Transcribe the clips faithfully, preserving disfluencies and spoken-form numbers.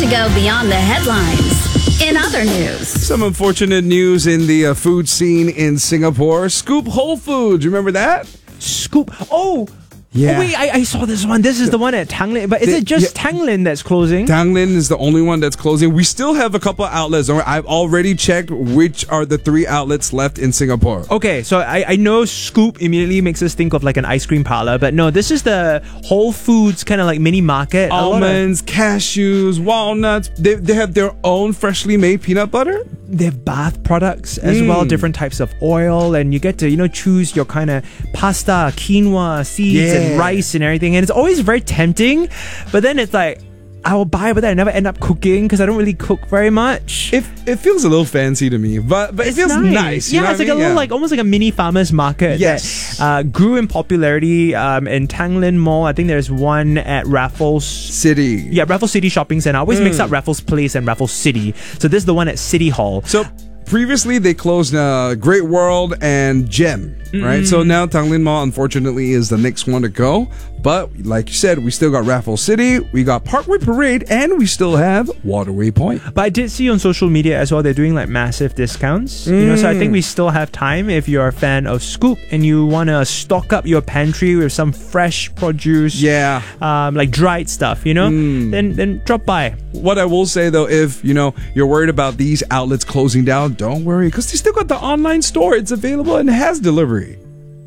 to go beyond the headlines. In other news, some unfortunate news in the uh, food scene in Singapore. Scoop Whole Foods, remember that? Scoop. Oh, yeah. Oh, wait, I, I saw this one. This is the one at Tanglin. But is The- it just yeah. Tanglin that's closing? Tanglin is the only one that's closing. We still have a couple of outlets. I've already checked which are the three outlets left in Singapore. Okay, so I, I know Scoop immediately makes us think of like an ice cream parlor, but no, this is the Whole Foods kind of like mini market. A lot of- Almonds, cashews, walnuts. They, they have their own freshly made peanut butter. They have bath products as Mm. well, different types of oil, and you get to, you know, choose your kind of pasta, quinoa, seeds, Yeah. and rice and everything. And it's always very tempting, but then it's like, I will buy, but then I never end up cooking because I don't really cook very much. It, it feels a little fancy to me, but, but it feels nice. you Yeah, know it's what like I a mean? little, Yeah. like almost like a mini farmer's market. Yes. That, uh, grew in popularity um, in Tanglin Mall. I think there's one at Raffles City. Yeah, Raffles City Shopping Centre. I always Mm. mix up Raffles Place and Raffles City. So this is the one at City Hall. So previously they closed uh, Great World and Gem, right? So now Tanglin Mall, unfortunately, is the next one to go. But like you said, we still got Raffles City, we got Parkway Parade, and we still have Waterway Point. But I did see on social media as well, they're doing like massive discounts. You know, so I think we still have time if you're a fan of Scoop and you want to stock up your pantry with some fresh produce, Yeah. um, like dried stuff, you know, then then drop by. What I will say though, if you know you're worried about these outlets closing down, don't worry, because they still got the online store. It's available and has delivery.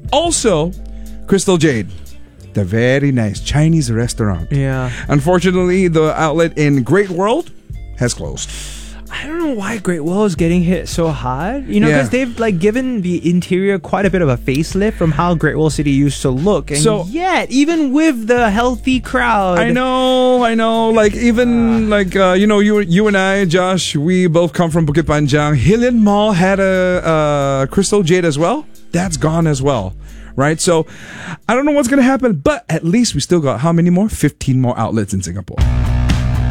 Also, Crystal Jade, the very nice Chinese restaurant. Yeah. Unfortunately, the outlet in Great World has closed. I don't know why Great Wall is getting hit so hard. You know, Yeah. because they've like given the interior quite a bit of a facelift from how Great Wall City used to look. And So- yet, even with the healthy crowd, I know, I know. Like even like uh, you know, you you and I, Josh, we both come from Bukit Panjang. Hillian Mall had a uh, Crystal Jade as well. That's gone as well, right? So I don't know what's gonna happen, but at least we still got how many more? fifteen more outlets in Singapore.